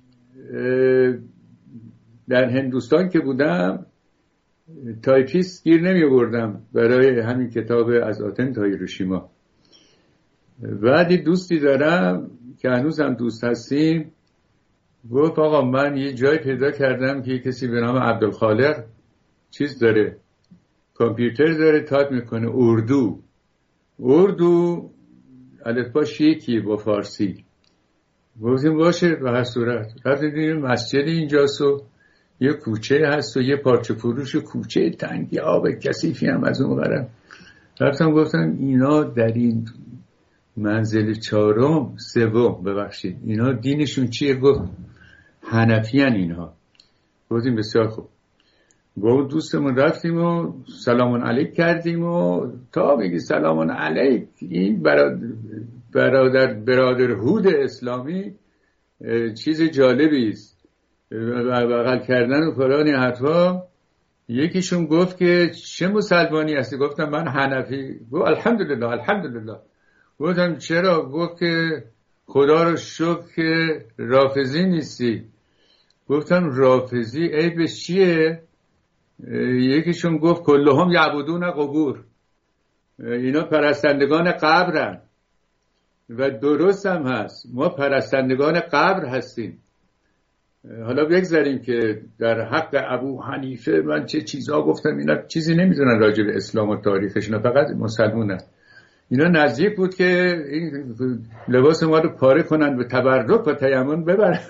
S4: در هندوستان که بودم تایپیست گیر نمی آوردم برای همین کتاب از آتن تا هیروشیما. بعدی دوستی دارم که هنوز هم دوست هستیم، گفت آقا من یه جای پیدا کردم که کسی به نام عبدالخالق چیز داره، کامپیوتر داره تایپ میکنه، اردو اردو الفباش یکی با فارسی. گفتیم باشه به هر صورت. رفتیم دیدیم مسجد اینجاست و یه کوچه هست و یه پارچه فروش کوچه تنگی آب کثیفی هم از اون برم. رفتم گفتم اینا در این منزل چهارم سوم ببخشید اینا دینشون چیه؟ گفت حنفی ان اینها. گفتیم بسیار خوب. با اون دوستمون رفتیم و سلام علیک کردیم و تا میگی سلام علیک این برادر برادر برادرهود اسلامی چیز جالبی است، بغل کردن و فلان حرفا. یکیشون گفت که چه مسلمانی هستی؟ گفتم من حنفی. گفت الحمدلله الحمدلله. گفتم چرا؟ گفت که خدا رو شکر که رافضی نیستی. گفتم رافضی عیبش چیه؟ یکیشون گفت کلهم یعبدون قبور، اینا پرستندگان قبرن. و درست هم هست، ما پرستندگان قبر هستیم. حالا بگذاریم که در حق ابو حنیفه من چه چیزا گفتم، اینا چیزی نمیدونن راجع به اسلام و تاریخش، اینا فقط مسلمونن. اینا نزدیک بود که این لباس ما رو پاره کنن به تبرک و تیمم ببرن.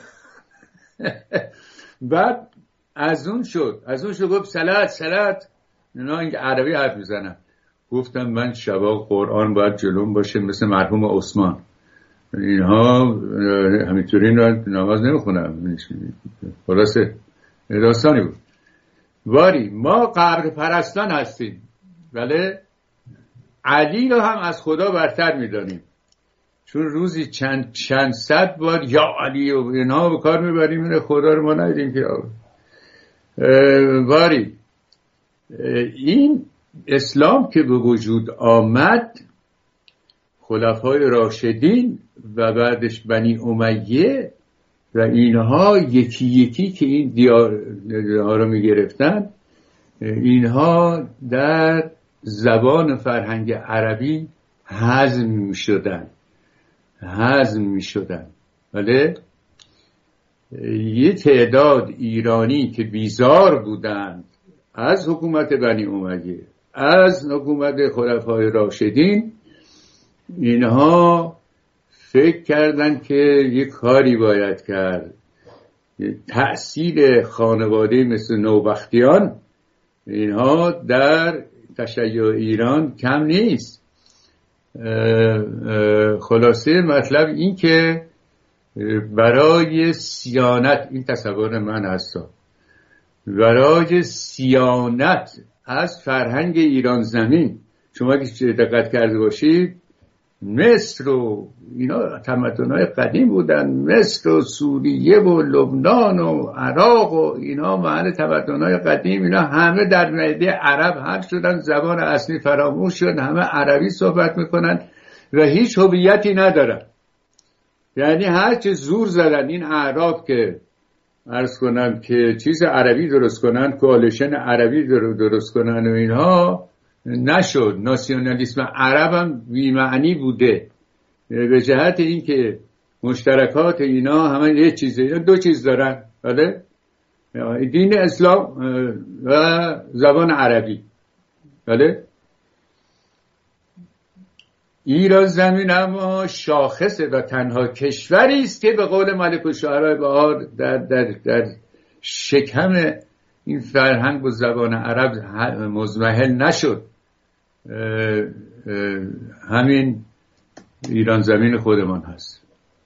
S4: بعد از اون شد از اون شد گفت صلات صلات، اینا این عربی حرف میزنن. گفتم من شبا قرآن باید جلوم باشه مثل مرحوم عثمان، اینها همینطوری نماز نمیخونم. خلاصه داستانی بود. واری ما قبر پرستان هستیم، بله. علی رو هم از خدا برتر میدانیم، چون روزی چند چند صد بار یا علی و اینها به کار میبریم، این خدا رو ما ندیدیم که واری. این اسلام که به وجود آمد، خلفای راشدین و بعدش بنی امیه و اینها یکی یکی که این دیارها رو می گرفتن، اینها در زبان فرهنگ عربی هضم می شدن هضم می شدن ولی یه تعداد ایرانی که بیزار بودند از حکومت بنی امیه، از حکومت خلفای راشدین، اینها فکر کردن که یک کاری باید کرد. تأثیر خانواده مثل نوبختیان اینها در تشیع ایران کم نیست. خلاصه مطلب این که برای صیانت، این تصور من هست، برای صیانت از فرهنگ ایران زمین، شما که دقت کرده باشید مصر و اینا تمدن‌های قدیم بودن، مصر و سوریه و لبنان و عراق و اینا محل تمدن‌های قدیم، اینا همه در معده عرب حل شدن، زبان اصلی فراموش شد، همه عربی صحبت میکنن و هیچ هویتی ندارن. یعنی هر چه زور زدن این اعراب که عرض کنن که چیز عربی درست کنن، کوالشن عربی درست کنن و اینها نشد. ناسیونالیسم عرب هم بی‌معنی بوده به جهت این که مشترکات اینا همه یه چیزه، اینا دو چیز دارن، بله، دین اسلام و زبان عربی، بله. ایران زمین اما شاخصه و تنها کشوری است که به قول ملک الشعراء بهار در, در, در شکم این فرهنگ و زبان عرب مزمحل نشد. اه اه همین ایران زمین خودمان هست.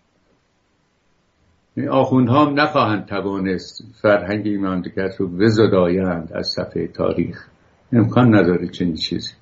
S4: این آخوندها هم نخواهند توانست فرهنگ این مملکت رو بزدایند از صفحه تاریخ، امکان نداره چنین چیزی.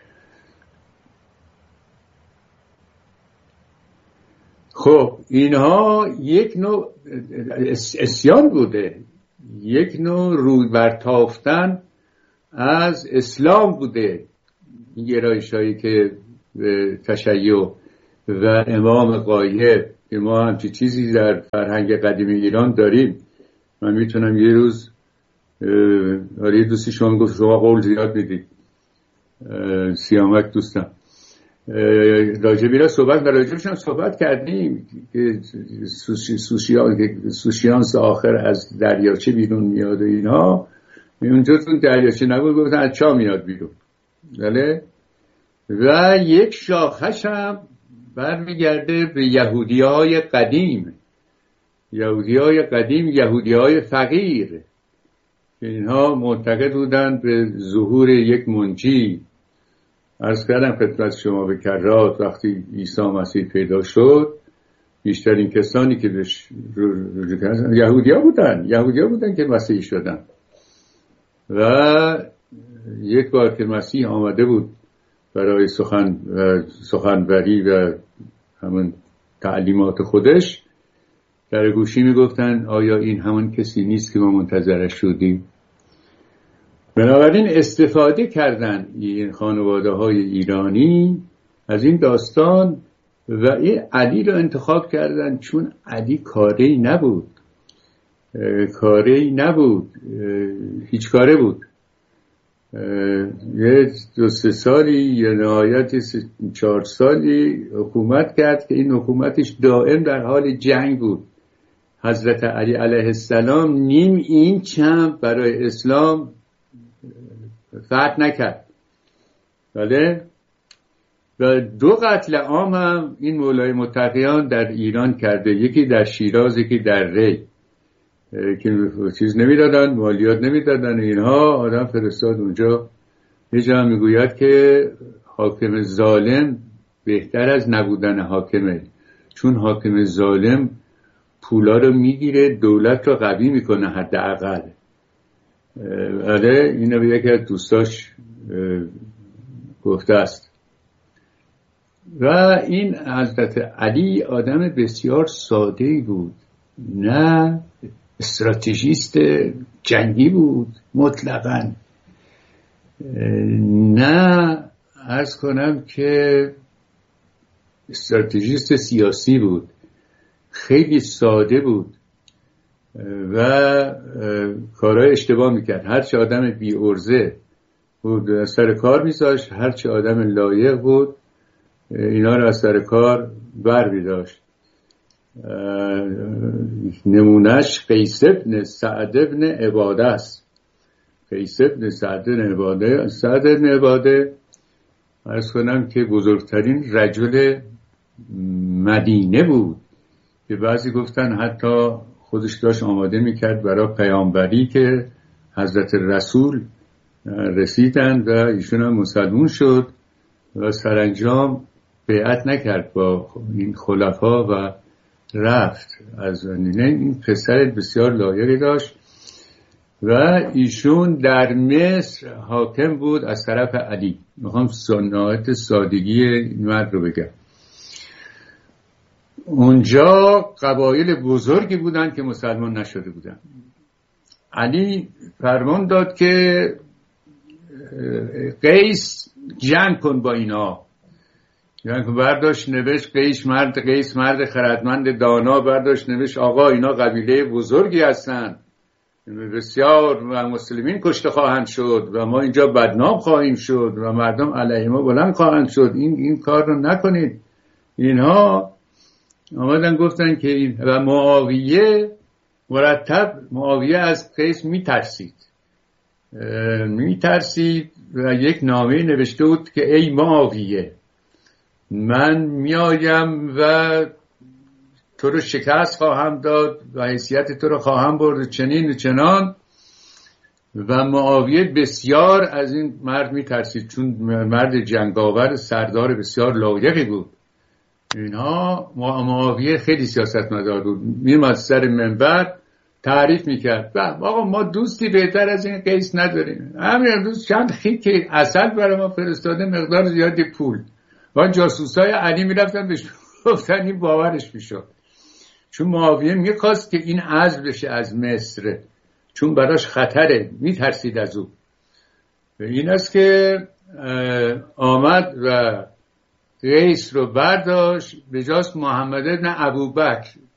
S4: خب اینها یک نوع اسیان بوده، یک نوع روی برتافتن از اسلام بوده. این گرایش هایی که تشیع و امام غایب که ما همچی چیزی در فرهنگ قدیم ایران داریم. من میتونم یه روز یه دوستی شما گفت شما قول زیاد میدید، سیامک دوستم، راجبی را صحبت و راجبش هم صحبت کردیم که سوشیانس آخر از دریاچه بیرون میاد و اینها. اونجا تو دریاچه نبود، گفتن از چا میاد بیرون. بله. و یک شاخش هم برمیگرده به یهودی های قدیم، یهودی های قدیم، یهودی های فقیر که اینها معتقد بودن به ظهور یک منجی. عرض کردم خدمت شما به کرات وقتی عیسی مسیح پیدا شد بیشترین کسانی که بهش رجوع کردن یهودی ها بودن، یهودی ها بودن که مسیح شدن. و یک بار که مسیح آمده بود برای سخن سخنوری و همون تعلیمات خودش، در گوشی میگفتن آیا این همون کسی نیست که ما منتظرش شدیم؟ بنابراین استفاده کردن این خانواده های ایرانی از این داستان و این علی رو انتخاب کردن چون علی کاری نبود، کاری نبود، هیچ کاره بود. یه دو سه سالی یا نهایت چهار سالی حکومت کرد که این حکومتش دائم در حال جنگ بود. حضرت علی علیه السلام نیم اینچ هم برای اسلام فتح نکرد. بله. و دو قتل عام هم این مولای متقیان در ایران کرده، یکی در شیراز یکی در ری، که چیز نمیدادن، مالیات نمیدادن. اینها آدم فرستاد اونجا. یه جا میگوید که حاکم ظالم بهتر از نبودن حاکمه، چون حاکم ظالم پولا رو میگیره، دولت رو قوی میکنه حداقل. آره اینو به یکی از دوستاش گفته است. و این حضرت علی آدم بسیار ساده‌ای بود، نه استراتژیست جنگی بود مطلقاً، نه عرض کنم که استراتژیست سیاسی بود، خیلی ساده بود و کارهای اشتباه میکرد. هرچه آدم بی ارزه بود سر کار میذاشت، هرچه آدم لایق بود اینا رو از سر کار بر میداشت. نمونش قیس ابن سعد ابن عباده است. قیس ابن سعد ابن عباده سعد ابن عباده عرض کنم که بزرگترین رجل مدینه بود که بعضی گفتن حتی خودش داشت آماده میکرد برای پیامبری که حضرت رسول رسیدن و ایشون هم مسلمون شد و سرانجام بیعت نکرد با این خلفا و رفت از مدینه. این پسر بسیار لایقی داشت و ایشون در مصر حاکم بود از طرف علی. میخوام سنت سادگی این مرد رو بگم. اونجا قبایل بزرگی بودن که مسلمان نشده بودن. علی فرمان داد که قیس جنگ کن با اینا. یعنی برداشت نوشت قیس مرد قیس مرد خردمند دانا، برداشت نوشت آقا اینا قبیله بزرگی هستن، بسیار و مسلمین کشته خواهند شد و ما اینجا بدنام خواهیم شد و مردم علیه ما بلند خواهند شد، این این کار رو نکنید. اینها آمدن گفتن که این و معاویه مرتب معاویه از قیس میترسید میترسید و یک نامه نوشته بود که ای معاویه من میایم و تو رو شکست خواهم داد و حیثیت تو رو خواهم برد چنین و چنان. و معاویه بسیار از این مرد میترسید چون مرد جنگاور سردار بسیار لایقی بود. اینها معاویه خیلی سیاستمدار بود، میومد سر منبر تعریف میکرد آقا ما دوستی بهتر از این قیس نداریم، همین دوست چند خیک عسل برای ما فرستاده، مقدار زیادی پول. و جاسوسای علی میرفتن بهش گفتن این باورش میشد، چون معاویه میخواست که این عزل بشه از مصر، چون براش خطره، میترسید از او. این است که آمد و قیس رو برداشت، به جاست محمد ابن ابوبکر